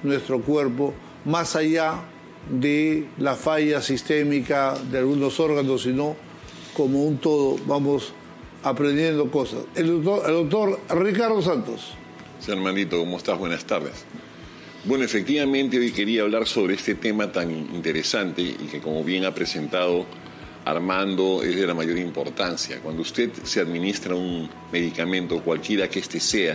nuestro cuerpo, más allá de la falla sistémica de algunos órganos, sino como un todo vamos aprendiendo cosas. El doctor Ricardo Santos. Sí, hermanito, ¿cómo estás? Buenas tardes. Bueno, efectivamente hoy quería hablar sobre este tema tan interesante y que, como bien ha presentado Armando, es de la mayor importancia. Cuando usted se administra un medicamento, cualquiera que éste sea,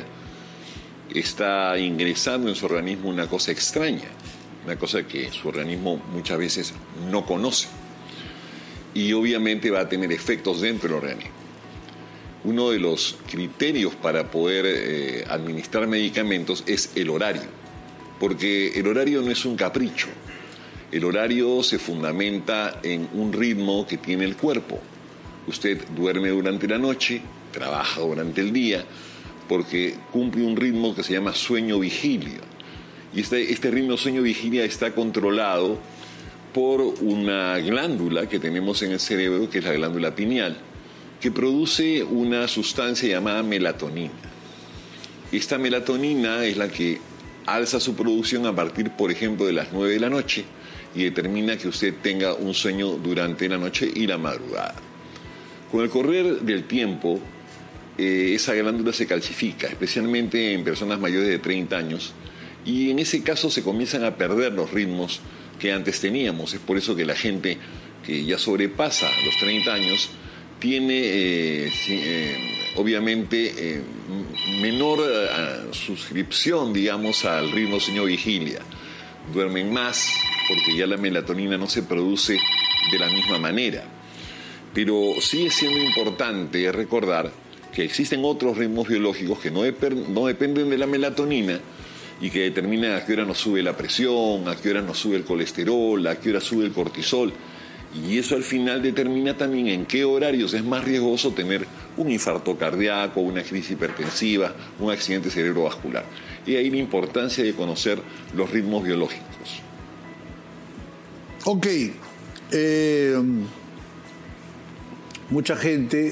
está ingresando en su organismo una cosa extraña, una cosa que su organismo muchas veces no conoce y obviamente va a tener efectos dentro del organismo. Uno de los criterios para poder administrar medicamentos es el horario, porque el horario no es un capricho. El horario se fundamenta en un ritmo que tiene el cuerpo. Usted duerme durante la noche, trabaja durante el día, porque cumple un ritmo que se llama sueño-vigilia. Y este ritmo sueño-vigilia está controlado por una glándula que tenemos en el cerebro, que es la glándula pineal, que produce una sustancia llamada melatonina. Esta melatonina es la que alza su producción a partir, por ejemplo, de las 9 de la noche y determina que usted tenga un sueño durante la noche y la madrugada. Con el correr del tiempo, esa glándula se calcifica, especialmente en personas mayores de 30 años, y en ese caso se comienzan a perder los ritmos que antes teníamos. Es por eso que la gente que ya sobrepasa los 30 años tiene obviamente menor suscripción, digamos, al ritmo sueño-vigilia. Duermen más porque ya la melatonina no se produce de la misma manera. Pero sigue siendo importante recordar que existen otros ritmos biológicos que no dependen de la melatonina y que determinan a qué hora nos sube la presión, a qué hora nos sube el colesterol, a qué hora sube el cortisol. Y eso al final determina también en qué horarios es más riesgoso tener un infarto cardíaco, una crisis hipertensiva, un accidente cerebrovascular. Y ahí la importancia de conocer los ritmos biológicos. Ok. Mucha gente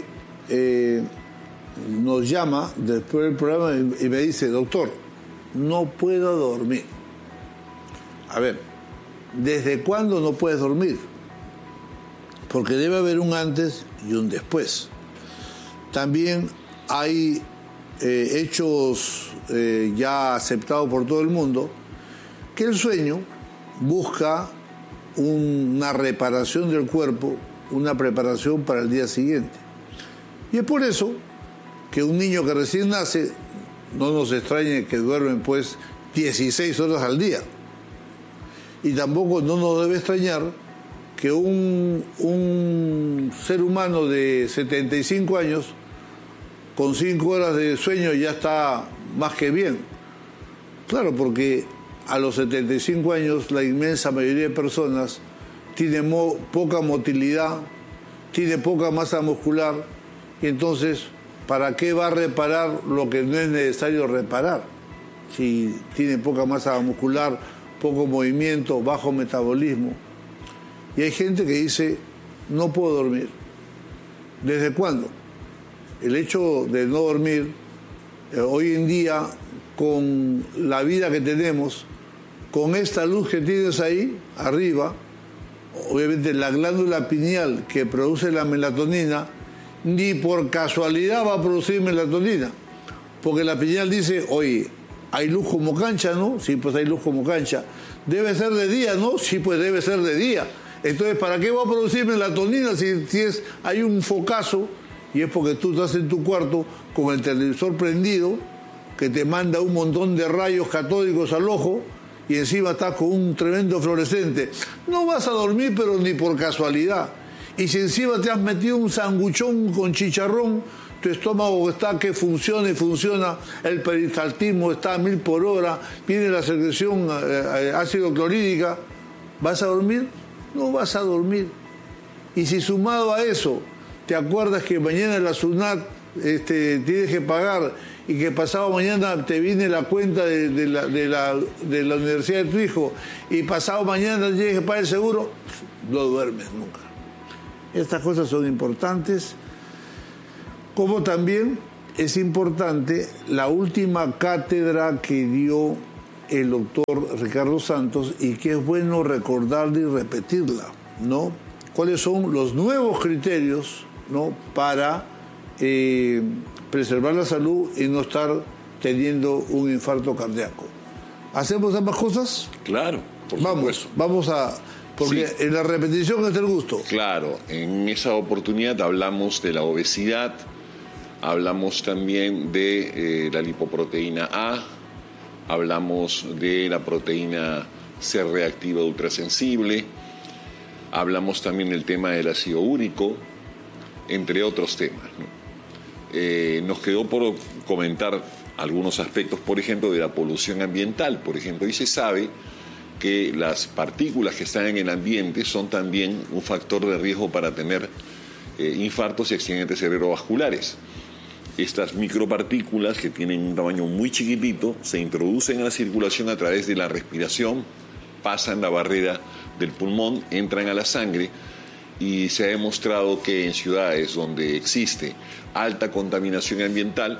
nos llama después del programa y me dice: doctor, no puedo dormir. A ver, ¿desde cuándo no puedes dormir? Porque debe haber un antes y un después. También hay hechos ya aceptados por todo el mundo, que el sueño busca una reparación del cuerpo, una preparación para el día siguiente. Y es por eso que un niño que recién nace, no nos extrañe que duermen pues 16 horas al día. Y tampoco no nos debe extrañar que un ser humano de 75 años con 5 horas de sueño ya está más que bien. Claro, porque a los 75 años la inmensa mayoría de personas tiene poca motilidad, tiene poca masa muscular, y entonces, ¿para qué va a reparar lo que no es necesario reparar? Si tiene poca masa muscular, poco movimiento, bajo metabolismo. Y hay gente que dice: no puedo dormir. ¿Desde cuándo? El hecho de no dormir, hoy en día, con la vida que tenemos, con esta luz que tienes ahí, arriba, obviamente la glándula pineal que produce la melatonina, ni por casualidad va a producir melatonina. Porque la pineal dice: oye, ¿hay luz como cancha, no? Sí, pues hay luz como cancha. ¿Debe ser de día, no? Sí, pues debe ser de día. Entonces, ¿para qué va a producir melatonina si hay un focazo? Y es porque tú estás en tu cuarto con el televisor prendido, que te manda un montón de rayos catódicos al ojo, y encima estás con un tremendo fluorescente. No vas a dormir, pero ni por casualidad. Y si encima te has metido un sanguchón con chicharrón, tu estómago está que funciona y funciona, el peristaltismo está a 1000 por hora, viene la secreción ácido clorhídrica, ¿vas a dormir? No vas a dormir. Y si sumado a eso te acuerdas que mañana la SUNAT tienes que pagar y que pasado mañana te viene la cuenta de la universidad de tu hijo y pasado mañana tienes que pagar el seguro, no duermes nunca. Estas cosas son importantes, como también es importante la última cátedra que dio el doctor Ricardo Santos y que es bueno recordarla y repetirla, ¿no? ¿Cuáles son los nuevos criterios, ¿no?, para preservar la salud y no estar teniendo un infarto cardíaco? ¿Hacemos ambas cosas? Claro, por supuesto. Vamos a... Porque sí, en la repetición está el gusto. Claro, en esa oportunidad hablamos de la obesidad, hablamos también de la lipoproteína A, hablamos de la proteína C reactiva ultrasensible, hablamos también del tema del ácido úrico, entre otros temas, ¿no? Nos quedó por comentar algunos aspectos, por ejemplo, de la polución ambiental, por ejemplo, y se sabe que las partículas que están en el ambiente son también un factor de riesgo para tener infartos y accidentes cerebrovasculares. Estas micropartículas, que tienen un tamaño muy chiquitito, se introducen en la circulación a través de la respiración, pasan la barrera del pulmón, entran a la sangre, y se ha demostrado que en ciudades donde existe alta contaminación ambiental,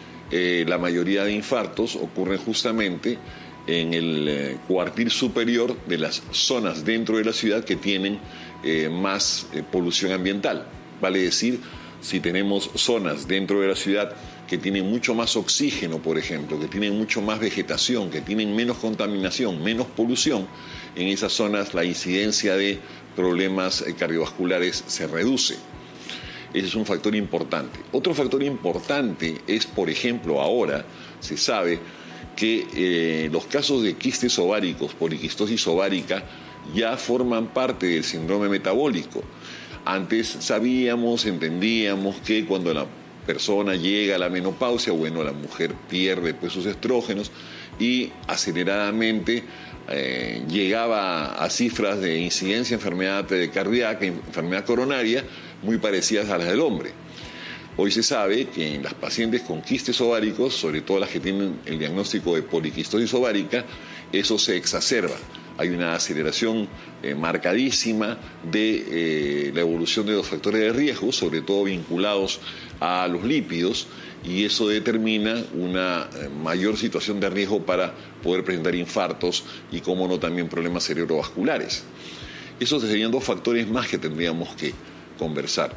la mayoría de infartos ocurren justamente en el cuartil superior de las zonas dentro de la ciudad que tienen más polución ambiental. Vale decir, si tenemos zonas dentro de la ciudad que tienen mucho más oxígeno, por ejemplo, que tienen mucho más vegetación, que tienen menos contaminación, menos polución, en esas zonas la incidencia de problemas cardiovasculares se reduce. Ese es un factor importante. Otro factor importante es, por ejemplo, ahora se sabe que los casos de quistes ováricos, poliquistosis ovárica, ya forman parte del síndrome metabólico. Antes sabíamos, entendíamos que cuando la persona llega a la menopausia, bueno, la mujer pierde pues sus estrógenos y aceleradamente llegaba a cifras de incidencia de enfermedad cardíaca, enfermedad coronaria, muy parecidas a las del hombre. Hoy se sabe que en las pacientes con quistes ováricos, sobre todo las que tienen el diagnóstico de poliquistosis ovárica, eso se exacerba. Hay una aceleración marcadísima de la evolución de los factores de riesgo, sobre todo vinculados a los lípidos, y eso determina una mayor situación de riesgo para poder presentar infartos y, como no, también problemas cerebrovasculares. Esos serían dos factores más que tendríamos que conversar.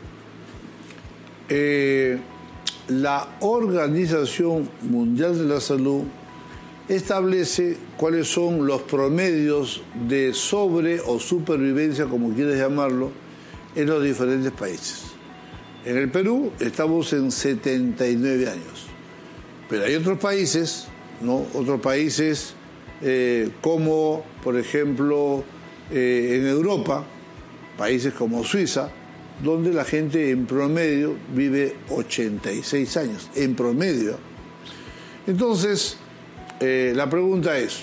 La Organización Mundial de la Salud establece cuáles son los promedios de sobre o supervivencia, como quieras llamarlo, en los diferentes países. En el Perú estamos en 79 años, pero hay otros países, ¿no? Otros países como, por ejemplo, en Europa, países como Suiza, donde la gente en promedio vive 86 años, en promedio. Entonces, la pregunta es,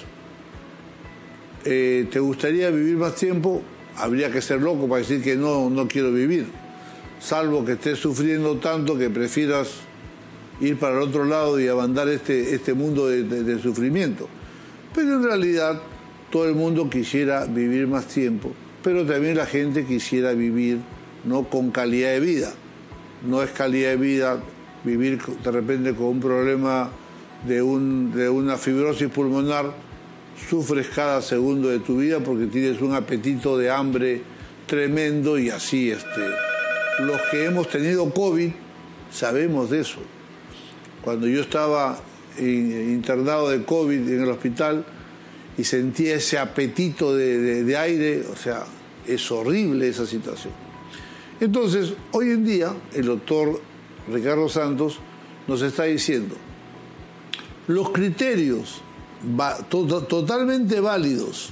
¿te gustaría vivir más tiempo? Habría que ser loco para decir que no quiero vivir, salvo que estés sufriendo tanto que prefieras ir para el otro lado y abandonar este mundo de sufrimiento. Pero en realidad todo el mundo quisiera vivir más tiempo, pero también la gente quisiera vivir, ¿no?, con calidad de vida. No es calidad de vida vivir de repente con un problema de una fibrosis pulmonar, sufres cada segundo de tu vida porque tienes un apetito de hambre tremendo, y así los que hemos tenido COVID sabemos de eso. Cuando yo estaba internado de COVID en el hospital y sentía ese apetito de aire, o sea, es horrible esa situación. Entonces, hoy en día, el doctor Ricardo Santos nos está diciendo los criterios totalmente válidos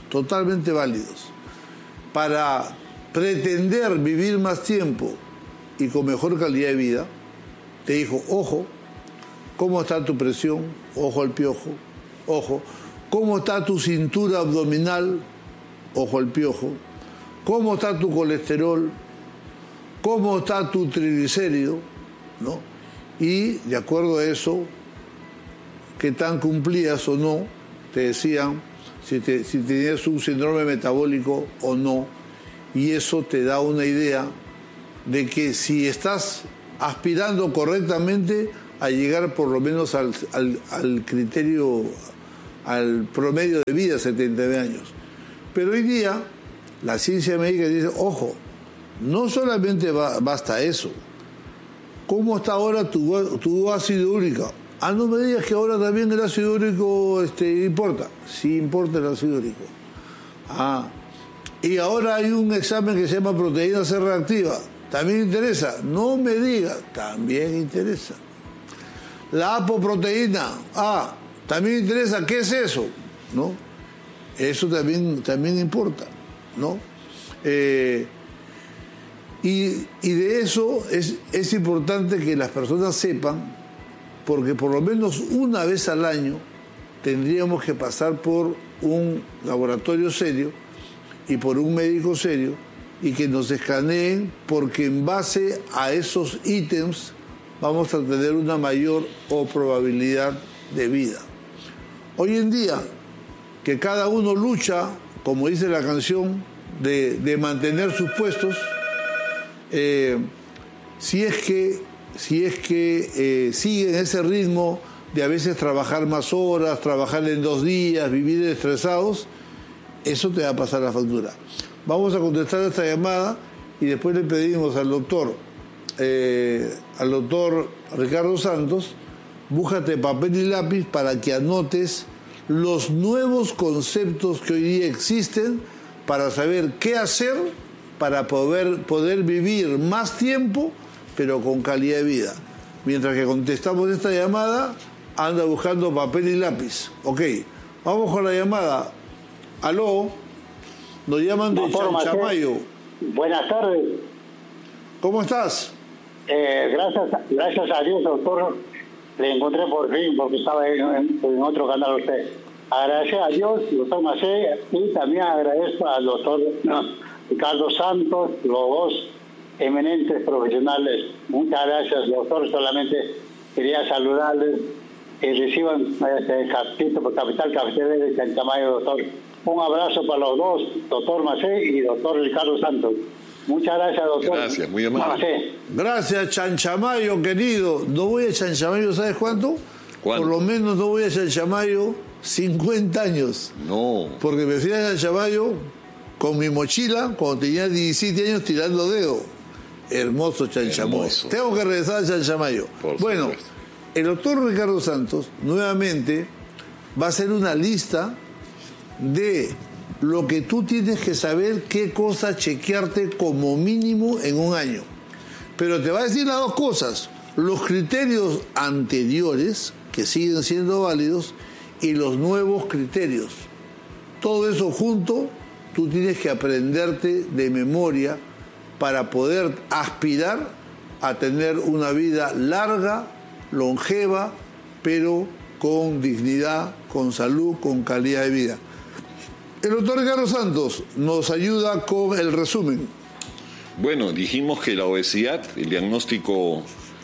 para pretender vivir más tiempo y con mejor calidad de vida. Te dijo, ojo, ¿cómo está tu presión? Ojo al piojo, ojo. ¿Cómo está tu cintura abdominal? Ojo al piojo. ¿Cómo está tu colesterol? ¿Cómo está tu triglicérido? ¿No? Y de acuerdo a eso, qué tan cumplías o no, te decían si tenías un síndrome metabólico o no, y eso te da una idea de que si estás aspirando correctamente a llegar por lo menos al criterio al promedio de vida, 79 años. Pero hoy día la ciencia médica dice, ojo, no solamente basta eso. ¿Cómo está ahora tu ácido úrico? Ah, no me digas que ahora también el ácido úrico importa. Sí importa el ácido úrico. Ah, y ahora hay un examen que se llama proteína C reactiva. ¿También interesa? No me digas, también interesa. La apoproteína, también interesa, ¿qué es eso? ¿No? Eso también importa, ¿no? Y de eso es importante que las personas sepan, porque por lo menos una vez al año tendríamos que pasar por un laboratorio serio y por un médico serio y que nos escaneen, porque en base a esos ítems vamos a tener una mayor probabilidad de vida. Hoy en día, que cada uno lucha, como dice la canción, de mantener sus puestos, si es que siguen ese ritmo de a veces trabajar más horas, trabajar en 2 días, vivir estresados, eso te va a pasar la factura. Vamos a contestar esta llamada y después le pedimos al doctor Ricardo Santos, búscate papel y lápiz para que anotes los nuevos conceptos que hoy día existen para saber qué hacer para poder vivir más tiempo, pero con calidad de vida. Mientras que contestamos esta llamada, anda buscando papel y lápiz. Ok, vamos con la llamada. Aló, nos llaman de Chanchamayo. Buenas tardes. ¿Cómo estás? Gracias a Dios, doctor, le encontré por fin, porque estaba en otro canal usted. Agradecer a Dios, doctor Macé, y también agradezco al doctor Ricardo Santos, los dos eminentes profesionales. Muchas gracias, doctor. Solamente quería saludarles y reciban Capital Cafetería de Chanchamayo, doctor. Un abrazo para los dos, doctor Macé y doctor Ricardo Santos. Muchas gracias, doctor. Gracias, muy amable. Gracias, Chanchamayo, querido. No voy a Chanchamayo, ¿sabes cuánto? ¿Cuánto? Por lo menos no voy a Chanchamayo 50 años. No. Porque me fui a Chanchamayo con mi mochila cuando tenía 17 años tirando dedo. Hermoso Chanchamayo. Hermoso. Tengo que regresar a Chanchamayo. Bueno, el doctor Ricardo Santos nuevamente va a hacer una lista de lo que tú tienes que saber, qué cosa chequearte como mínimo en un año. Pero te va a decir las dos cosas: los criterios anteriores, que siguen siendo válidos, y los nuevos criterios. Todo eso junto, tú tienes que aprenderte de memoria para poder aspirar a tener una vida larga, longeva, pero con dignidad, con salud, con calidad de vida. El doctor Ricardo Santos nos ayuda con el resumen. Bueno, dijimos que la obesidad, el diagnóstico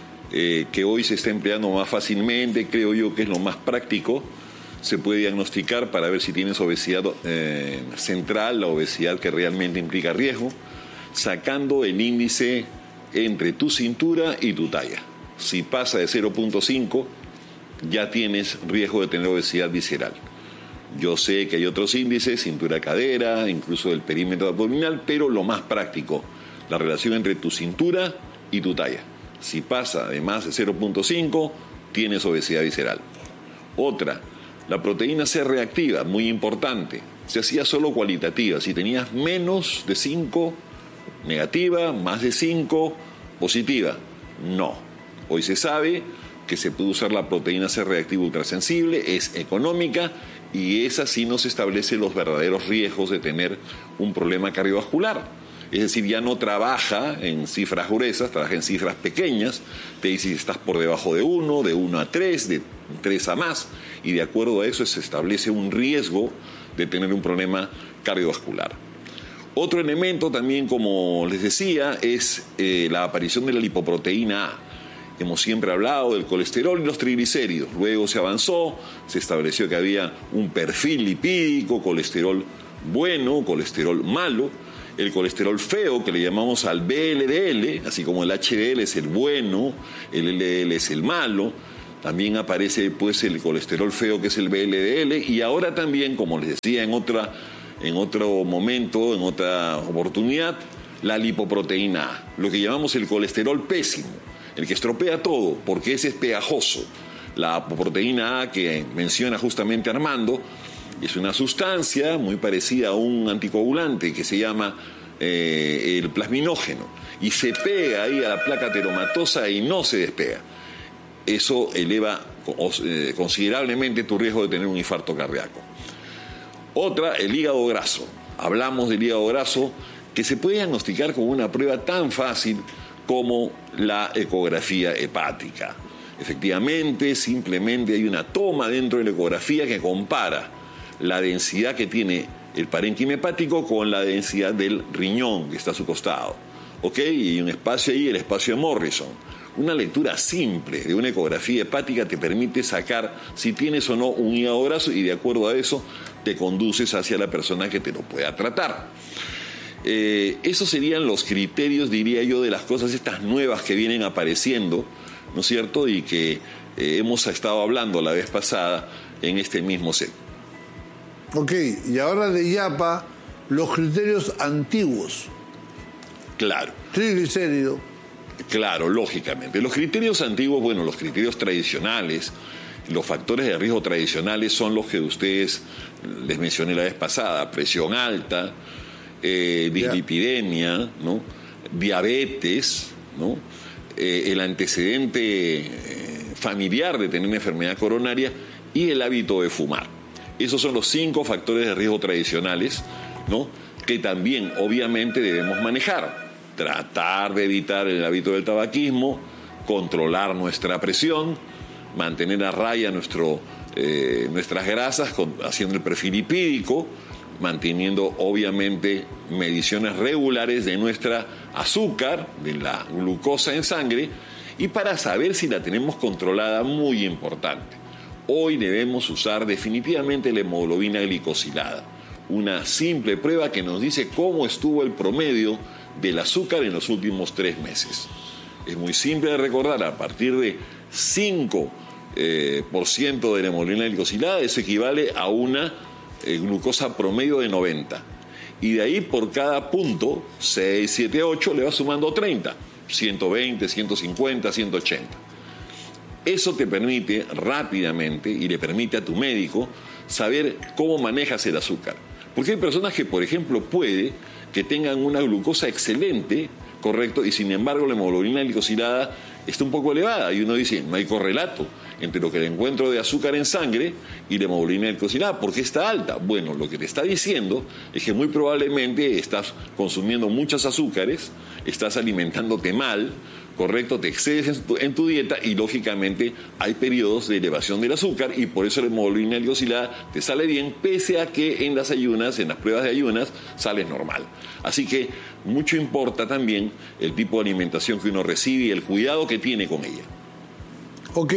que hoy se está empleando más fácilmente, creo yo que es lo más práctico, se puede diagnosticar para ver si tienes obesidad central, la obesidad que realmente implica riesgo, sacando el índice entre tu cintura y tu talla. Si pasa de 0.5, ya tienes riesgo de tener obesidad visceral. Yo sé que hay otros índices, cintura-cadera, incluso el perímetro abdominal, pero lo más práctico, la relación entre tu cintura y tu talla. Si pasa de más de 0.5, tienes obesidad visceral. Otra, la proteína C reactiva, muy importante. Se hacía solo cualitativa. Si tenías menos de 5, negativa, más de 5, positiva. No. Hoy se sabe que se puede usar la proteína C reactiva ultrasensible, es económica, y esa sí nos establece los verdaderos riesgos de tener un problema cardiovascular. Es decir, ya no trabaja en cifras gruesas, trabaja en cifras pequeñas, te dice si estás por debajo de 1, de 1 a 3, de 3 a más, y de acuerdo a eso se establece un riesgo de tener un problema cardiovascular. Otro elemento también, como les decía, es la aparición de la lipoproteína A. Hemos siempre hablado del colesterol y los triglicéridos. Luego se avanzó, se estableció que había un perfil lipídico, colesterol bueno, colesterol malo, el colesterol feo, que le llamamos al VLDL, así como el HDL es el bueno, el LDL es el malo. también aparece pues el colesterol feo, que es el VLDL, y ahora también, como les decía en otro momento, en otra oportunidad, la lipoproteína A, lo que llamamos el colesterol pésimo, el que estropea todo, porque ese es pegajoso. La apoproteína A que menciona justamente Armando es una sustancia muy parecida a un anticoagulante que se llama el plasminógeno, y se pega ahí a la placa ateromatosa y no se despega. Eso eleva considerablemente tu riesgo de tener un infarto cardíaco. Otra, el hígado graso. Hablamos del hígado graso, que se puede diagnosticar con una prueba tan fácil como la ecografía hepática. Efectivamente, simplemente hay una toma dentro de la ecografía que compara la densidad que tiene el parénquima hepático con la densidad del riñón que está a su costado. ¿Ok? Y hay un espacio ahí, el espacio de Morrison. Una lectura simple de una ecografía hepática te permite sacar si tienes o no un hígado graso, y de acuerdo a eso te conduces hacia la persona que te lo pueda tratar. Esos serían los criterios, diría yo, de las cosas estas nuevas que vienen apareciendo, ¿no es cierto? Y que hemos estado hablando la vez pasada en este mismo set. Ok, y ahora de IAPA, los criterios antiguos. Claro. Triglicérido. Claro, lógicamente. Los criterios antiguos, bueno, los criterios tradicionales, los factores de riesgo tradicionales son los que ustedes les mencioné la vez pasada: presión alta, dislipidemia, ¿no? Diabetes, ¿no? El antecedente familiar de tener una enfermedad coronaria y el hábito de fumar. Esos son los 5 factores de riesgo tradicionales, ¿no? Que también obviamente debemos manejar. Tratar de evitar el hábito del tabaquismo, controlar nuestra presión, mantener a raya nuestras grasas haciendo el perfil lipídico, manteniendo obviamente mediciones regulares de nuestra azúcar, de la glucosa en sangre, y para saber si la tenemos controlada, muy importante, hoy debemos usar definitivamente la hemoglobina glicosilada, una simple prueba que nos dice cómo estuvo el promedio del azúcar en los últimos 3 meses. Es muy simple de recordar: a partir de 5% de la hemoglobina glicosilada, eso equivale a una glucosa promedio de 90. Y de ahí, por cada punto, 6, 7, 8, le va sumando 30, 120, 150, 180. Eso te permite rápidamente, y le permite a tu médico, saber cómo manejas el azúcar. Porque hay personas que, por ejemplo, puede que tengan una glucosa excelente, correcto, y sin embargo la hemoglobina glicosilada está un poco elevada, y uno dice, no hay correlato entre lo que le encuentro de azúcar en sangre y la hemoglobina glicosilada. ¿Por qué está alta? Bueno, lo que te está diciendo es que muy probablemente estás consumiendo muchos azúcares, estás alimentándote mal, correcto, te excedes en tu dieta, y lógicamente hay periodos de elevación del azúcar, y por eso la hemoglobina glicosilada te sale bien, pese a que en las ayunas, en las pruebas de ayunas, sales normal. Así que mucho importa también el tipo de alimentación que uno recibe y el cuidado que tiene con ella. Ok,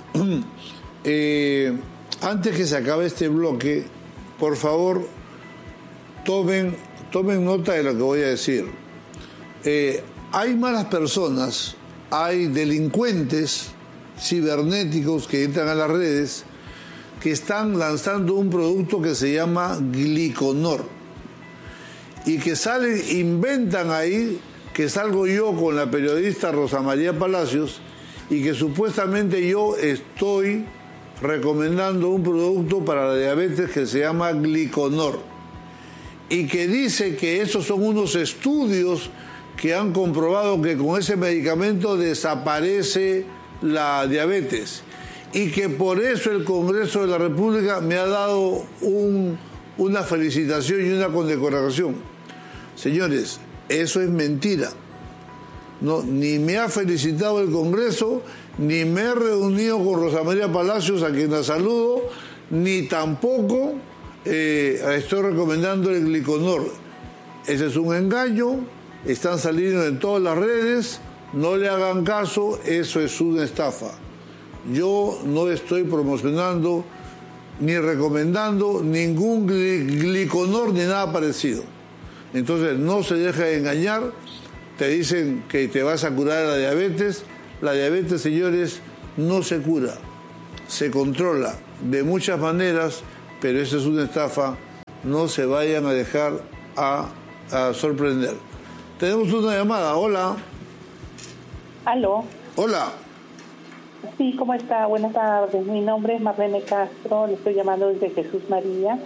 antes que se acabe este bloque, por favor, tomen nota de lo que voy a decir. Hay malas personas, hay delincuentes cibernéticos que entran a las redes que están lanzando un producto que se llama Gliconor, y que inventan ahí que salgo yo con la periodista Rosa María Palacios, y que supuestamente yo estoy recomendando un producto para la diabetes que se llama Gliconor, y que dice que esos son unos estudios que han comprobado que con ese medicamento desaparece la diabetes, y que por eso el Congreso de la República me ha dado una felicitación y una condecoración. Señores, eso es mentira. No, ni me ha felicitado el Congreso, ni me he reunido con Rosa María Palacios, a quien la saludo, ni tampoco estoy recomendando el Gliconor. Ese es un engaño, están saliendo en todas las redes, no le hagan caso, eso es una estafa. Yo no estoy promocionando ni recomendando ningún Gliconor ni nada parecido. Entonces no se deje engañar. Te dicen que te vas a curar la diabetes. La diabetes, señores, no se cura. se controla de muchas maneras, pero esa es una estafa. No se vayan a dejar a sorprender. Tenemos una llamada. Hola. Aló. Hola. Sí, ¿cómo está? Buenas tardes. Mi nombre es Marlene Castro, le estoy llamando desde Jesús María.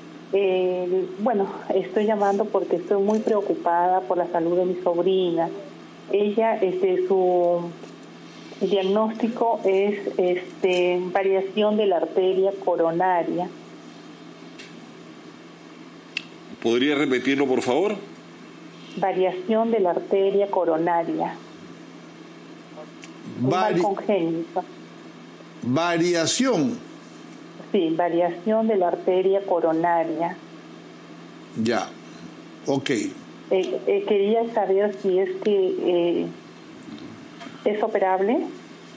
Estoy llamando porque estoy muy preocupada por la salud de mi sobrina. Ella, su diagnóstico es variación de la arteria coronaria. ¿Podría repetirlo, por favor? Variación de la arteria coronaria. Mal congénito. Variación. Sí, variación de la arteria coronaria. Ya, ok. Quería saber si es que es operable.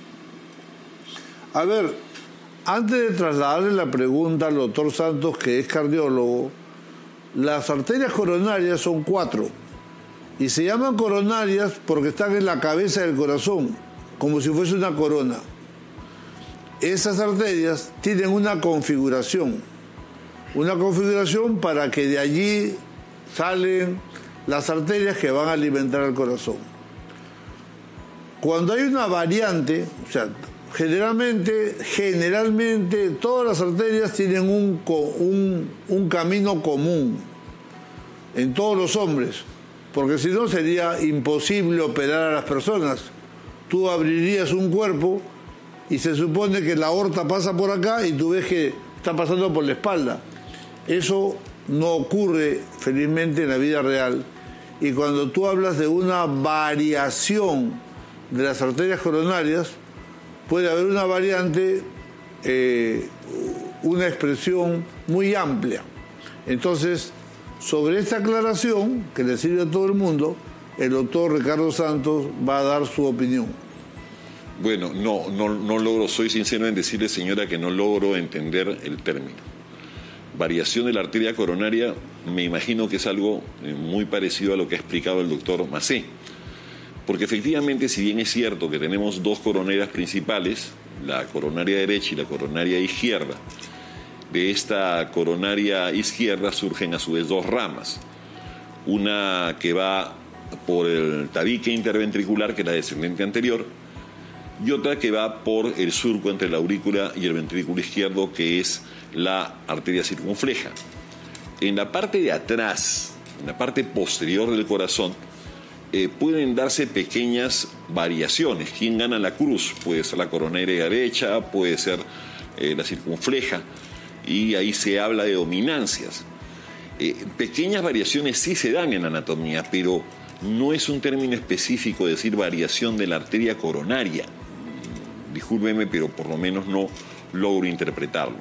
A ver, antes de trasladarle la pregunta al doctor Santos, que es cardiólogo, las arterias coronarias son 4 y se llaman coronarias porque están en la cabeza del corazón, como si fuese una corona. Esas arterias tienen una configuración para que de allí salen las arterias que van a alimentar al corazón. Cuando hay una variante, o sea, generalmente todas las arterias tienen un camino común en todos los hombres, porque si no sería imposible operar a las personas. Tú abrirías un cuerpo y se supone que la aorta pasa por acá y tú ves que está pasando por la espalda. Eso no ocurre felizmente en la vida real. Y cuando tú hablas de una variación de las arterias coronarias, puede haber una variante, una expresión muy amplia. Entonces, sobre esta aclaración, que le sirve a todo el mundo, el doctor Ricardo Santos va a dar su opinión. Bueno, no logro, soy sincero en decirle, señora, que no logro entender el término. Variación de la arteria coronaria, me imagino que es algo muy parecido a lo que ha explicado el doctor Macé. Porque efectivamente, si bien es cierto que tenemos 2 coronarias principales, la coronaria derecha y la coronaria izquierda, de esta coronaria izquierda surgen a su vez 2 ramas. Una que va por el tabique interventricular, que es la descendente anterior, y otra que va por el surco entre la aurícula y el ventrículo izquierdo, que es la arteria circunfleja. En la parte de atrás, en la parte posterior del corazón, pueden darse pequeñas variaciones. ¿Quién gana la cruz? Puede ser la coronaria derecha, puede ser la circunfleja, y ahí se habla de dominancias. Pequeñas variaciones sí se dan en anatomía, pero no es un término específico decir variación de la arteria coronaria. Discúlpeme, pero por lo menos no logro interpretarlo.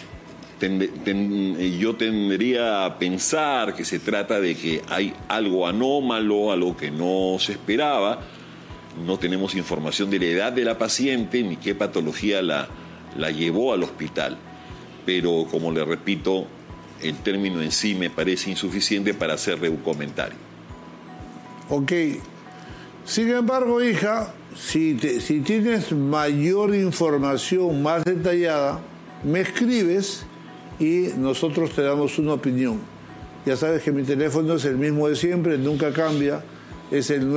Yo tendría a pensar que se trata de que hay algo anómalo, algo que no se esperaba. No tenemos información de la edad de la paciente ni qué patología la llevó al hospital. Pero, como le repito, el término en sí me parece insuficiente para hacerle un comentario. Ok. Sin embargo, hija, si tienes mayor información más detallada, me escribes y nosotros te damos una opinión. Ya sabes que mi teléfono es el mismo de siempre, nunca cambia, es el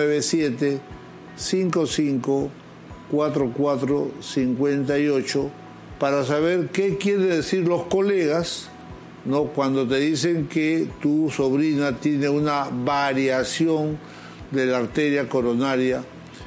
997-55-4458, para saber qué quieren decir los colegas, ¿no?, cuando te dicen que tu sobrina tiene una variación de la arteria coronaria.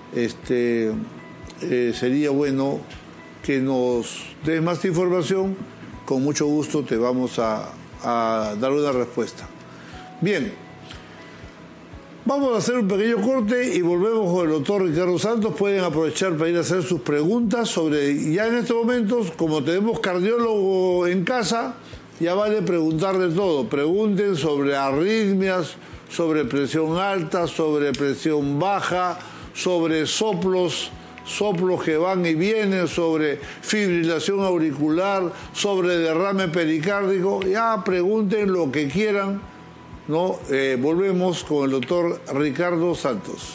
Sería bueno que nos des más información. Con mucho gusto te vamos a dar una respuesta. Bien, vamos a hacer un pequeño corte y volvemos con el doctor Ricardo Santos. Pueden aprovechar para ir a hacer sus preguntas sobre, ya en estos momentos, como tenemos cardiólogo en casa, ya vale preguntar de todo. Pregunten sobre arritmias, sobre presión alta, sobre presión baja, sobre soplos que van y vienen, sobre fibrilación auricular, sobre derrame pericárdico. Ya pregunten lo que quieran, ¿no? Volvemos con el doctor Ricardo Santos.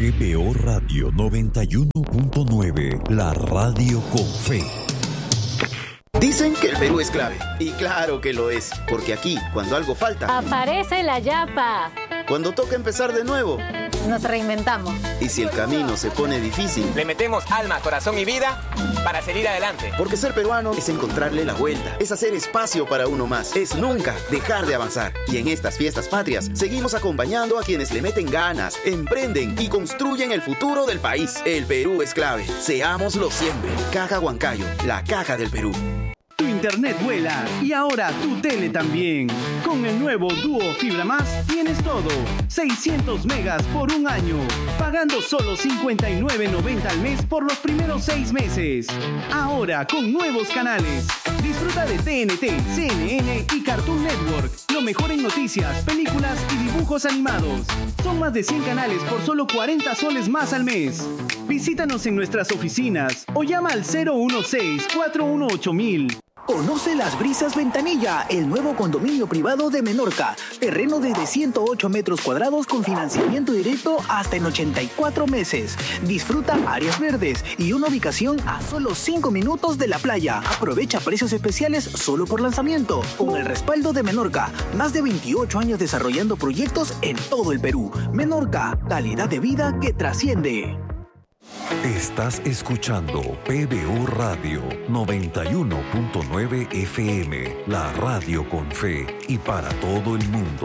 PBO Radio 91.9, la radio con fe. Dicen que el Perú es clave, y claro que lo es, porque aquí, cuando algo falta, aparece la yapa. Cuando toca empezar de nuevo, nos reinventamos. Y si el camino se pone difícil, le metemos alma, corazón y vida para seguir adelante. Porque ser peruano es encontrarle la vuelta, es hacer espacio para uno más, es nunca dejar de avanzar. Y en estas fiestas patrias, seguimos acompañando a quienes le meten ganas, emprenden y construyen el futuro del país. El Perú es clave, seámoslo siempre. Caja Huancayo, la caja del Perú. Tu internet vuela y ahora tu tele también. Con el nuevo Duo Fibra Más tienes todo. 600 megas por un año, pagando solo $59.90 al mes por los primeros 6 meses. Ahora con nuevos canales. Disfruta de TNT, CNN y Cartoon Network. Lo mejor en noticias, películas y dibujos animados. Son más de 100 canales por solo 40 soles más al mes. Visítanos en nuestras oficinas o llama al 016-418-1000. Conoce Las Brisas Ventanilla, el nuevo condominio privado de Menorca. Terreno desde 108 metros cuadrados con financiamiento directo hasta en 84 meses. Disfruta áreas verdes y una ubicación a solo 5 minutos de la playa. Aprovecha precios especiales solo por lanzamiento. Con el respaldo de Menorca, más de 28 años desarrollando proyectos en todo el Perú. Menorca, calidad de vida que trasciende. Estás escuchando PBO Radio 91.9 FM, la radio con fe y para todo el mundo.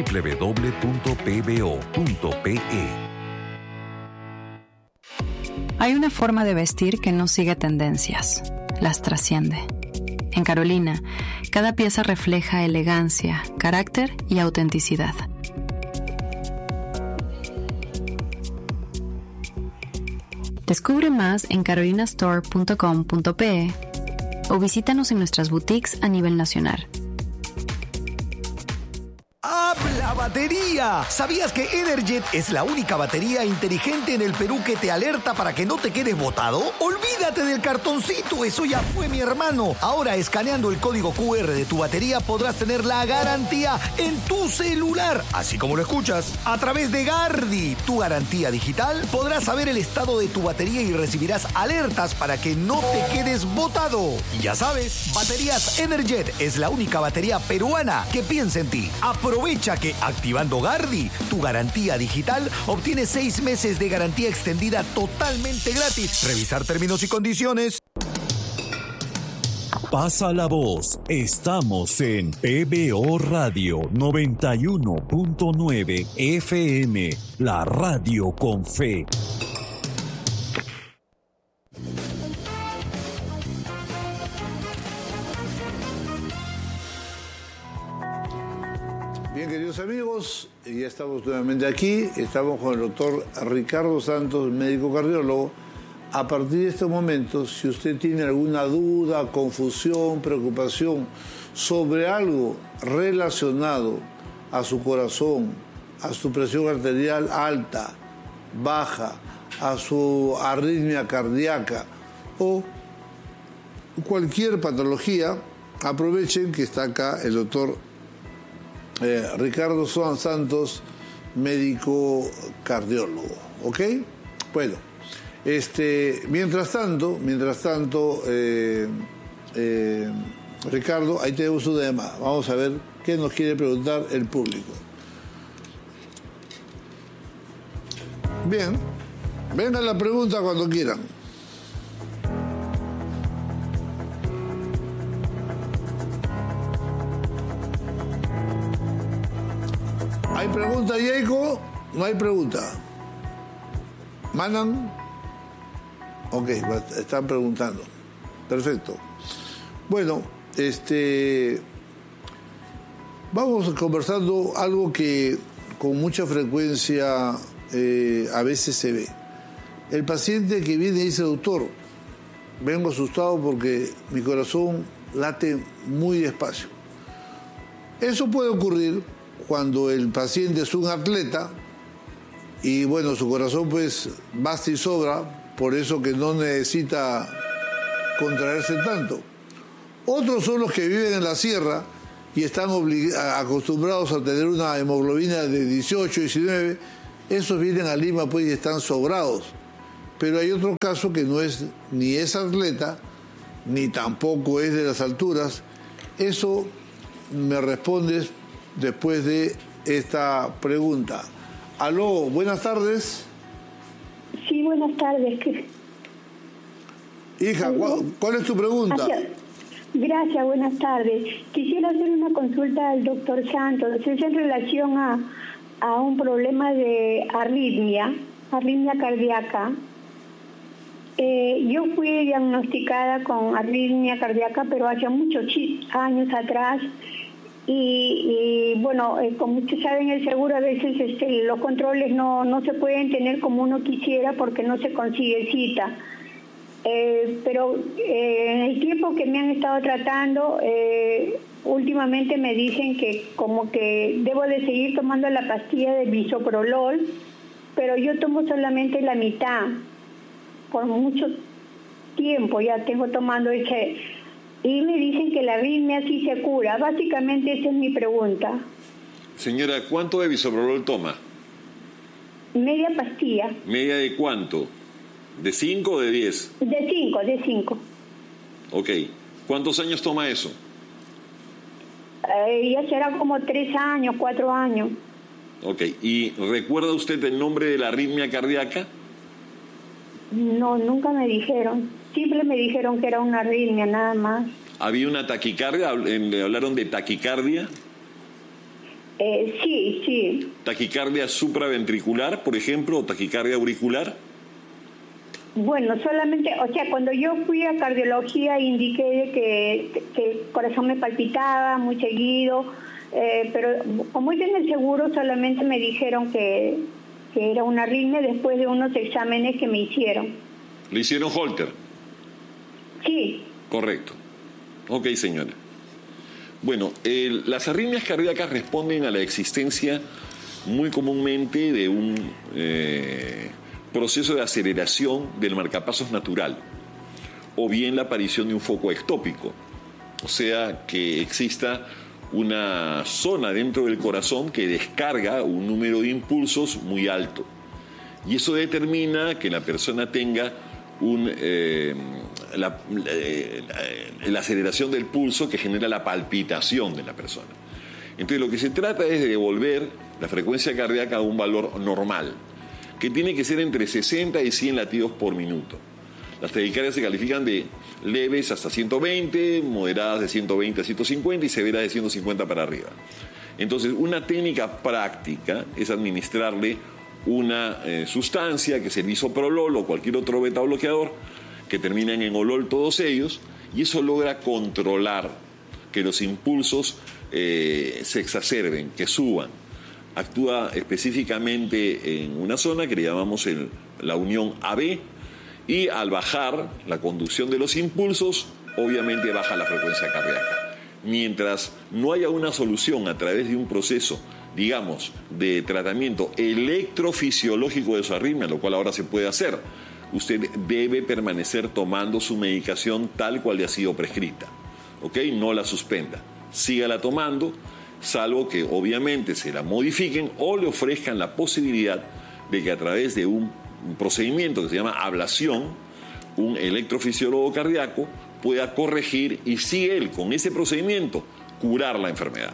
www.pbo.pe. Hay una forma de vestir que no sigue tendencias, las trasciende. En Carolina, cada pieza refleja elegancia, carácter y autenticidad. Descubre más en carolinastore.com.pe o visítanos en nuestras boutiques a nivel nacional. ¡Habla batería! ¿Sabías que Energet es la única batería inteligente en el Perú que te alerta para que no te quedes botado? ¡Olvídate del cartoncito! Eso ya fue, mi hermano. Ahora, escaneando el código QR de tu batería, podrás tener la garantía en tu celular. Así como lo escuchas. A través de Gardi, tu garantía digital, podrás saber el estado de tu batería y recibirás alertas para que no te quedes botado. Y ya sabes, Baterías Energet es la única batería peruana que piensa en ti. Aprovecha que activando Gardi, tu garantía digital, obtienes 6 meses de garantía extendida totalmente gratis. Revisar términos y condiciones. Pasa la voz. Estamos en PBO Radio 91.9 FM, la radio con fe. Bien, queridos amigos, ya estamos nuevamente aquí. Estamos con el doctor Ricardo Santos, médico cardiólogo. A partir de este momento, si usted tiene alguna duda, confusión, preocupación sobre algo relacionado a su corazón, a su presión arterial alta, baja, a su arritmia cardíaca o cualquier patología, aprovechen que está acá el doctor Ricardo Santos, médico cardiólogo. ¿Ok? Bueno, mientras tanto, Ricardo, ahí tenemos una llamada. Vamos a ver qué nos quiere preguntar el público. Bien, venga la pregunta cuando quieran. ¿Hay pregunta, Yeiko? No hay pregunta. ¿Mandan? Ok, están preguntando. Perfecto. Bueno, vamos conversando algo que con mucha frecuencia a veces se ve. El paciente que viene y dice, doctor, vengo asustado porque mi corazón late muy despacio. Eso puede ocurrir cuando el paciente es un atleta y bueno, su corazón pues basta y sobra, por eso que no necesita contraerse tanto. Otros son los que viven en la sierra y están acostumbrados a tener una hemoglobina de 18, 19 esos vienen a Lima pues y están sobrados. Pero hay otro caso que no es ni es atleta, ni tampoco es de las alturas. Eso me respondes después de esta pregunta. Aló, buenas tardes. Sí, buenas tardes. Hija, ¿cuál es tu pregunta? Gracias, buenas tardes. Quisiera hacer una consulta al doctor Santos. Es en relación a un problema de arritmia cardíaca. Yo fui diagnosticada con arritmia cardíaca, pero hace muchos años atrás. Y bueno, como ustedes saben, el seguro a veces los controles no se pueden tener como uno quisiera porque no se consigue cita. Pero en el tiempo que me han estado tratando, últimamente me dicen que como que debo de seguir tomando la pastilla de bisoprolol, pero yo tomo solamente la mitad. Por mucho tiempo ya tengo tomando ese... Y me dicen que la arritmia sí se cura. Básicamente esa es mi pregunta. Señora, ¿cuánto de bisoprolol toma? Media pastilla. ¿Media de cuánto? ¿De 5 o de 10? De 5. Ok. ¿Cuántos años toma eso? Ya será como 3 años, 4 años. Ok. ¿Y recuerda usted el nombre de la arritmia cardíaca? No, nunca me dijeron. Siempre me dijeron que era una arritmia, nada más. ¿Había una taquicardia? ¿Le hablaron de taquicardia? Sí. ¿Taquicardia supraventricular, por ejemplo, o taquicardia auricular? Bueno, solamente, o sea, cuando yo fui a cardiología indiqué que el corazón me palpitaba muy seguido, pero como es en el seguro, solamente me dijeron que era una arritmia después de unos exámenes que me hicieron. ¿Le hicieron Holter? Sí. Correcto. Ok, señora. Bueno, las arritmias cardíacas responden a la existencia muy comúnmente de un proceso de aceleración del marcapasos natural, o bien la aparición de un foco ectópico, o sea, que exista una zona dentro del corazón que descarga un número de impulsos muy alto. Y eso determina que la persona tenga la aceleración del pulso que genera la palpitación de la persona. Entonces lo que se trata es de devolver la frecuencia cardíaca a un valor normal, que tiene que ser entre 60 y 100 latidos por minuto. Las taquicardias se califican de leves hasta 120, moderadas de 120 a 150 y severas de 150 para arriba. Entonces, una técnica práctica es administrarle una sustancia que es el bisoprolol o cualquier otro beta bloqueador que terminan en olol todos ellos, y eso logra controlar que los impulsos se exacerben, que suban. Actúa específicamente en una zona que le llamamos la unión AB, y al bajar la conducción de los impulsos, obviamente baja la frecuencia cardíaca. Mientras no haya una solución a través de un proceso, digamos, de tratamiento electrofisiológico de su arritmia, lo cual ahora se puede hacer, usted debe permanecer tomando su medicación tal cual le ha sido prescrita. ¿Ok? No la suspenda. Sígala tomando, salvo que obviamente se la modifiquen o le ofrezcan la posibilidad de que a través de un procedimiento que se llama ablación, un electrofisiólogo cardíaco pueda corregir y si él con ese procedimiento curar la enfermedad.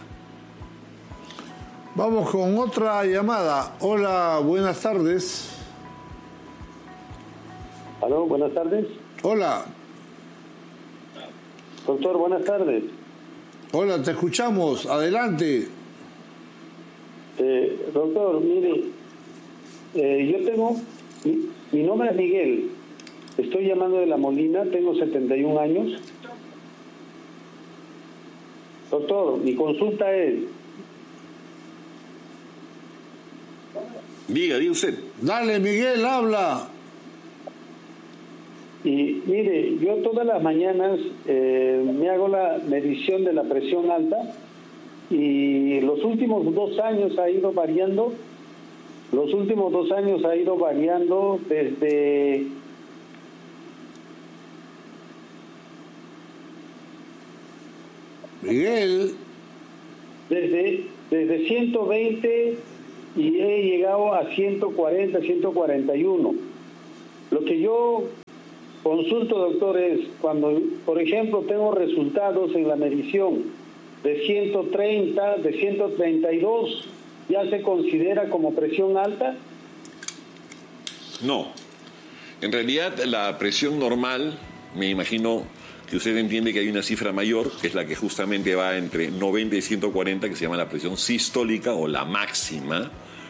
Vamos con otra llamada. Hola, buenas tardes. Aló, buenas tardes. Hola. Doctor, buenas tardes. Hola, te escuchamos. Adelante. Doctor, mire, yo tengo... Mi nombre es Miguel. Estoy llamando de La Molina, tengo 71 años. Doctor, mi consulta es... Diga usted. Dale, Miguel, habla. Y mire, yo todas las mañanas me hago la medición de la presión alta y los últimos 2 años ha ido variando. Los últimos 2 años ha ido variando desde... Miguel. Desde 120 y he llegado a 140, 141. Lo que yo consulto, doctor, es cuando, por ejemplo, tengo resultados en la medición de 130, de 132, ¿ya se considera como presión alta? No. En realidad, la presión normal, me imagino que usted entiende que hay una cifra mayor, que es la que justamente va entre 90 y 140, que se llama la presión sistólica o la máxima.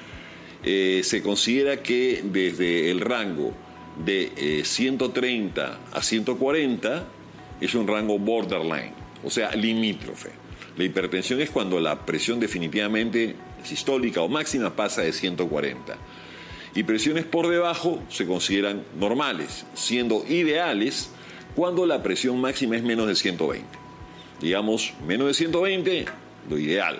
Se considera que desde el rango de 130 a 140 es un rango borderline, o sea, limítrofe. La hipertensión es cuando la presión definitivamente sistólica o máxima pasa de 140. Y presiones por debajo se consideran normales, siendo ideales cuando la presión máxima es menos de 120. Digamos, menos de 120, lo ideal.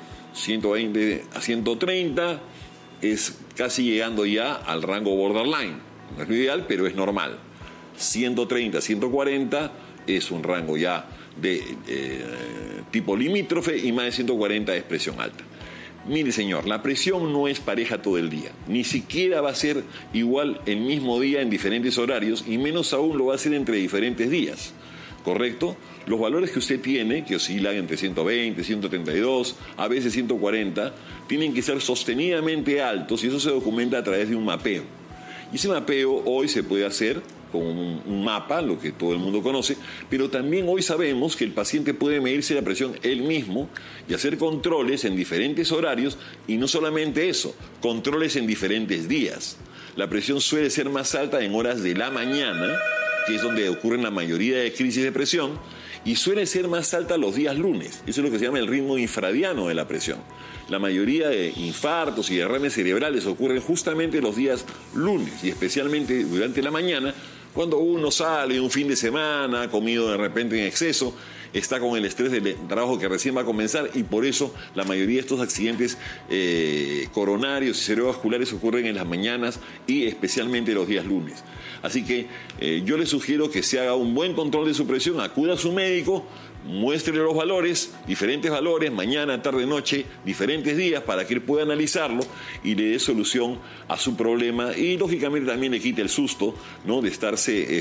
120 a 130 es casi llegando ya al rango borderline. No es lo ideal, pero es normal. 130 a 140 es un rango ya de tipo limítrofe y más de 140 es presión alta. Mire, señor, la presión no es pareja todo el día. Ni siquiera va a ser igual el mismo día en diferentes horarios y menos aún lo va a ser entre diferentes días. ¿Correcto? Los valores que usted tiene, que oscilan entre 120, 132, a veces 140, tienen que ser sostenidamente altos y eso se documenta a través de un mapeo. Y ese mapeo hoy se puede hacer con un mapa, lo que todo el mundo conoce, pero también hoy sabemos que el paciente puede medirse la presión él mismo y hacer controles en diferentes horarios y no solamente eso, controles en diferentes días. La presión suele ser más alta en horas de la mañana, que es donde ocurren la mayoría de crisis de presión, y suele ser más alta los días lunes. Eso es lo que se llama el ritmo infradiano de la presión. La mayoría de infartos y derrames cerebrales ocurren justamente los días lunes y especialmente durante la mañana, cuando uno sale un fin de semana, ha comido de repente en exceso, está con el estrés del trabajo que recién va a comenzar y por eso la mayoría de estos accidentes coronarios y cerebrovasculares ocurren en las mañanas y especialmente los días lunes. Así que yo le sugiero que se haga un buen control de su presión, acuda a su médico, muéstrele los valores, diferentes valores, mañana, tarde, noche, diferentes días para que él pueda analizarlo y le dé solución a su problema y lógicamente también le quite el susto, ¿no?, de estarse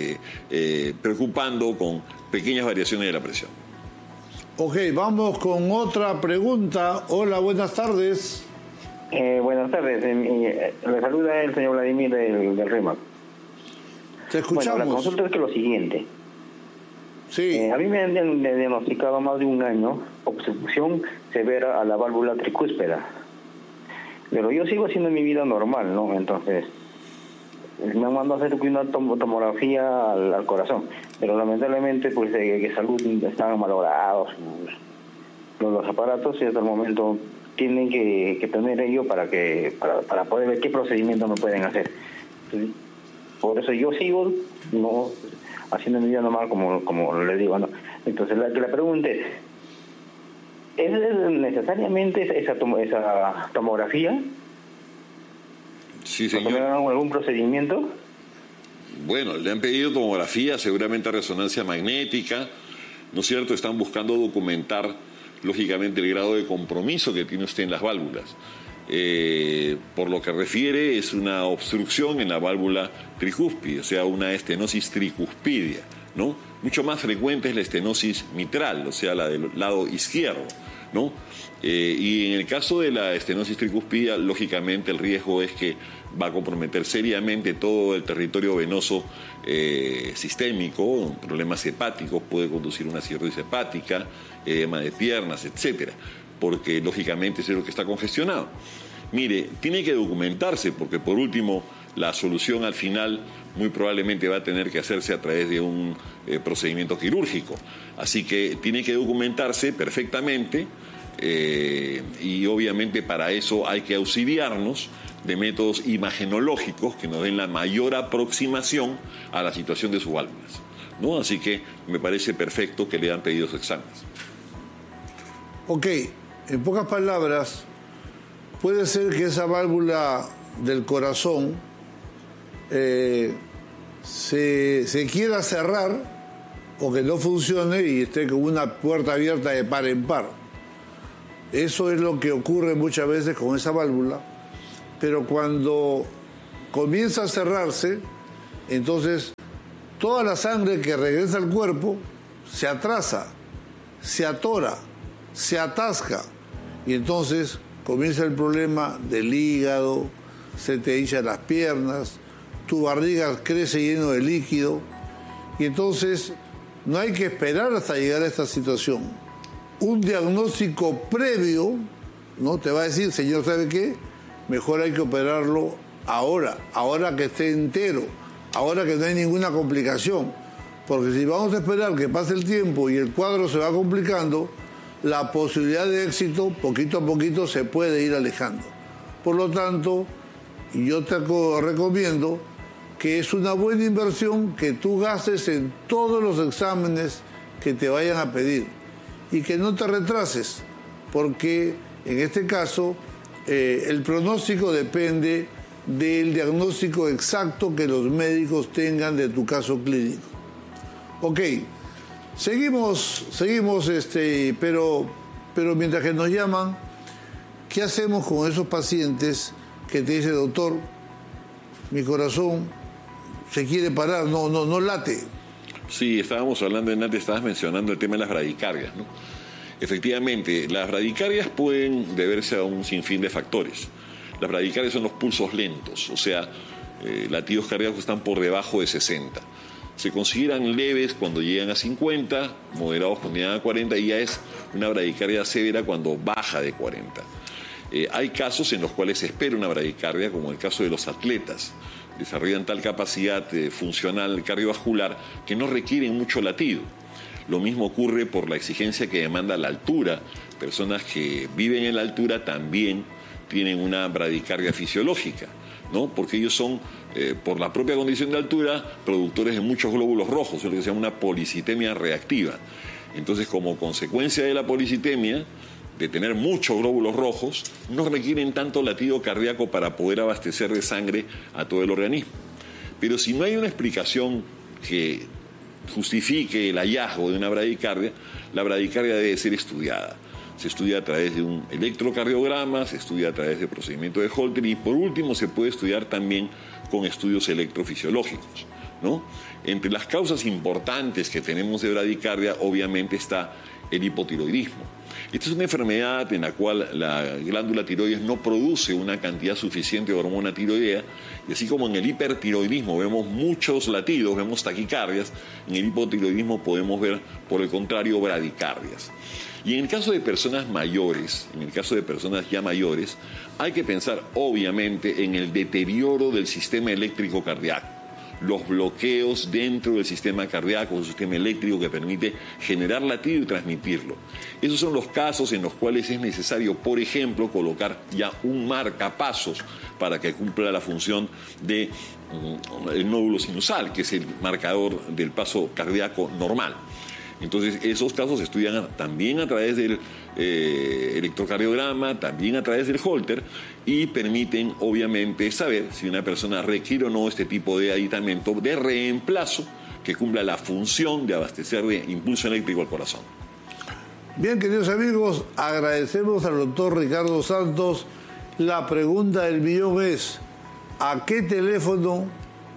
preocupando con pequeñas variaciones de la presión. Ok, vamos con otra pregunta. Hola, buenas tardes. Buenas tardes. Le saluda el señor Vladimir del RIMAC. Te escuchamos. Bueno, la consulta es que lo siguiente. Sí. A mí me han diagnosticado más de un año obstrucción severa a la válvula tricúspida. Pero yo sigo haciendo mi vida normal, ¿no? Entonces, me han mandado a hacer una tomografía al corazón. Pero lamentablemente, pues, de salud están malogrados los aparatos y hasta el momento tienen que tener ello para poder ver qué procedimiento me pueden hacer. Entonces, por eso yo sigo no haciendo mi vida normal como le digo, ¿no? Entonces la pregunta ¿es necesariamente esa tomografía? Sí, señor. ¿Algún procedimiento? Bueno, le han pedido tomografía, seguramente resonancia magnética, ¿no es cierto? Están buscando documentar, lógicamente, el grado de compromiso que tiene usted en las válvulas. Por lo que refiere, es una obstrucción en la válvula tricúspide, o sea, una estenosis tricuspidia, ¿no? Mucho más frecuente es la estenosis mitral, o sea, la del lado izquierdo, ¿no? Y en el caso de la estenosis tricuspidia, lógicamente el riesgo es que va a comprometer seriamente todo el territorio venoso sistémico, problemas hepáticos, puede conducir a una cirrosis hepática, edema de piernas, etcétera, porque lógicamente es lo que está congestionado. Mire, tiene que documentarse, porque por último la solución al final muy probablemente va a tener que hacerse a través de un procedimiento quirúrgico. Así que tiene que documentarse perfectamente y obviamente para eso hay que auxiliarnos de métodos imagenológicos que nos den la mayor aproximación a la situación de sus válvulas, ¿no? Así que me parece perfecto que le han pedido sus exámenes. Ok, en pocas palabras, puede ser que esa válvula del corazón se quiera cerrar o que no funcione y esté con una puerta abierta de par en par. Eso es lo que ocurre muchas veces con esa válvula, pero cuando comienza a cerrarse, entonces toda la sangre que regresa al cuerpo se atrasa, se atora, se atasca, y entonces comienza el problema del hígado, se te hinchan las piernas, tu barriga crece lleno de líquido, y entonces no hay que esperar hasta llegar a esta situación. Un diagnóstico previo, ¿no? Te va a decir, señor, ¿sabe qué? Mejor hay que operarlo ahora que esté entero, ahora que no hay ninguna complicación, porque si vamos a esperar que pase el tiempo y el cuadro se va complicando, la posibilidad de éxito poquito a poquito se puede ir alejando. Por lo tanto, yo te recomiendo que es una buena inversión que tú gastes en todos los exámenes que te vayan a pedir y que no te retrases, porque en este caso el pronóstico depende del diagnóstico exacto que los médicos tengan de tu caso clínico. Ok, seguimos, pero mientras que nos llaman, ¿qué hacemos con esos pacientes que te dicen, doctor, mi corazón se quiere parar, no late? Sí, estábamos hablando, antes estabas mencionando el tema de las bradicardias, ¿no? Efectivamente, las bradicardias pueden deberse a un sinfín de factores. Las bradicardias son los pulsos lentos, o sea, latidos cardíacos están por debajo de 60. Se consideran leves cuando llegan a 50, moderados cuando llegan a 40, y ya es una bradicardia severa cuando baja de 40. Hay casos en los cuales se espera una bradicardia, como el caso de los atletas. Desarrollan tal capacidad funcional cardiovascular que no requieren mucho latido. Lo mismo ocurre por la exigencia que demanda la altura. Personas que viven en la altura también tienen una bradicardia fisiológica, ¿no? Porque ellos son, por la propia condición de altura, productores de muchos glóbulos rojos, lo que se llama una policitemia reactiva. Entonces, como consecuencia de la policitemia, de tener muchos glóbulos rojos, no requieren tanto latido cardíaco para poder abastecer de sangre a todo el organismo. Pero si no hay una explicación que justifique el hallazgo de una bradicardia, la bradicardia debe ser estudiada. Se estudia a través de un electrocardiograma, se estudia a través de procedimiento de Holter y por último se puede estudiar también con estudios electrofisiológicos, ¿no? Entre las causas importantes que tenemos de bradicardia obviamente está el hipotiroidismo. Esta es una enfermedad en la cual la glándula tiroides no produce una cantidad suficiente de hormona tiroidea, y así como en el hipertiroidismo vemos muchos latidos, vemos taquicardias, en el hipotiroidismo podemos ver, por el contrario, bradicardias. Y en el caso de personas mayores, en el caso de personas ya mayores, hay que pensar obviamente en el deterioro del sistema eléctrico cardíaco, los bloqueos dentro del sistema cardíaco, el sistema eléctrico que permite generar latido y transmitirlo. Esos son los casos en los cuales es necesario, por ejemplo, colocar ya un marcapasos para que cumpla la función del nódulo sinusal, que es el marcador del paso cardíaco normal. Entonces, esos casos se estudian también a través del electrocardiograma, también a través del Holter, y permiten, obviamente, saber si una persona requiere o no este tipo de aditamento de reemplazo que cumpla la función de abastecer de impulso eléctrico al corazón. Bien, queridos amigos, agradecemos al doctor Ricardo Santos. La pregunta del millón es, ¿a qué teléfono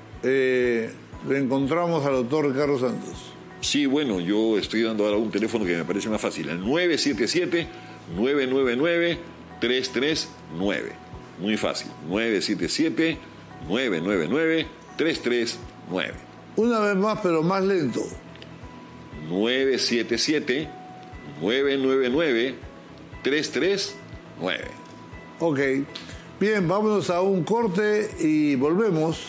le encontramos al doctor Ricardo Santos? Sí, bueno, yo estoy dando ahora un teléfono que me parece más fácil, el 977-999-339. Muy fácil, 977-999-339. Una vez más, pero más lento. 977-999-339. Ok, bien, vámonos a un corte y volvemos.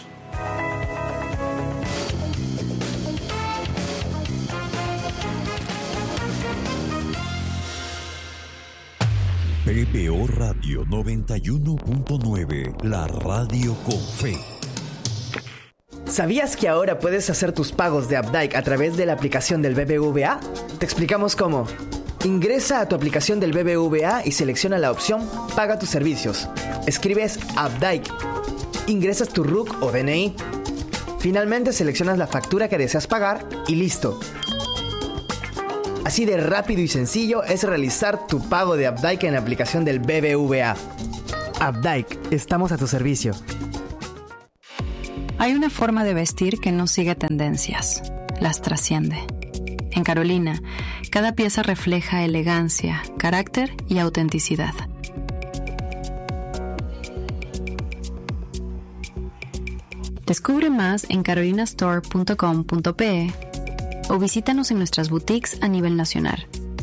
PBO Radio 91.9, la radio con fe. ¿Sabías que ahora puedes hacer tus pagos de Updike a través de la aplicación del BBVA? Te explicamos cómo. Ingresa a tu aplicación del BBVA y selecciona la opción Paga tus servicios. Escribes Updike. Ingresas tu RUC o DNI. Finalmente seleccionas la factura que deseas pagar y listo. Así de rápido y sencillo es realizar tu pago de Updike en la aplicación del BBVA. Updike, estamos a tu servicio. Hay una forma de vestir que no sigue tendencias, las trasciende. En Carolina, cada pieza refleja elegancia, carácter y autenticidad. Descubre más en carolinastore.com.pe o visítanos en nuestras boutiques a nivel nacional.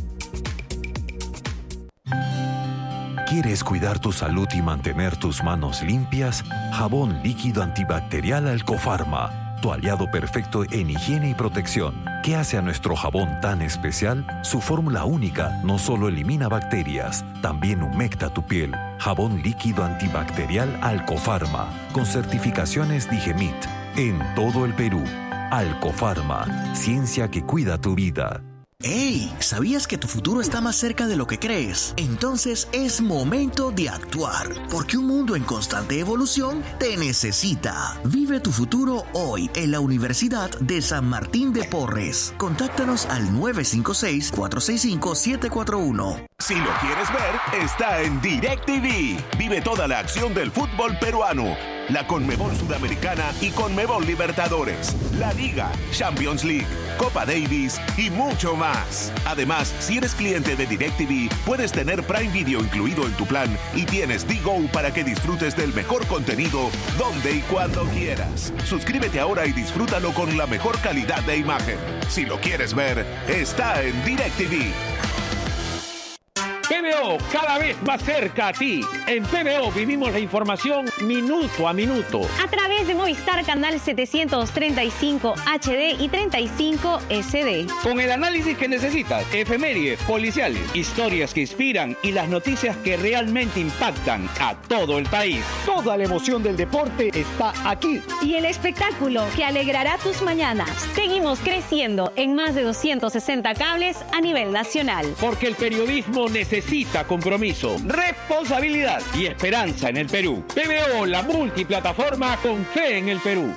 ¿Quieres cuidar tu salud y mantener tus manos limpias? Jabón líquido antibacterial Alcofarma, tu aliado perfecto en higiene y protección. ¿Qué hace a nuestro jabón tan especial? Su fórmula única no solo elimina bacterias, también humecta tu piel. Jabón líquido antibacterial Alcofarma, con certificaciones Digemit, en todo el Perú. Alcofarma, ciencia que cuida tu vida. ¡Hey! ¿Sabías que tu futuro está más cerca de lo que crees? Entonces es momento de actuar, porque un mundo en constante evolución te necesita. Vive tu futuro hoy en la Universidad de San Martín de Porres. Contáctanos al 956-465-741. Si lo quieres ver, está en DirecTV. Vive toda la acción del fútbol peruano, la Conmebol Sudamericana y Conmebol Libertadores, la Liga, Champions League, Copa Davis y mucho más. Además, si eres cliente de DirecTV, puedes tener Prime Video incluido en tu plan y tienes DGO para que disfrutes del mejor contenido donde y cuando quieras. Suscríbete ahora y disfrútalo con la mejor calidad de imagen. Si lo quieres ver, está en DirecTV. PBO, cada vez más cerca a ti. En PBO vivimos la información minuto a minuto. A través de Movistar Canal 735 HD y 35 SD. Con el análisis que necesitas, efemérides, policiales, historias que inspiran y las noticias que realmente impactan a todo el país. Toda la emoción del deporte está aquí. Y el espectáculo que alegrará tus mañanas. Seguimos creciendo en más de 260 cables a nivel nacional. Porque el periodismo necesita compromiso, responsabilidad y esperanza en el Perú. PBO, la multiplataforma con fe en el Perú.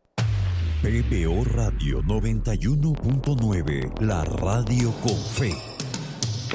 PBO Radio 91.9, la radio con fe.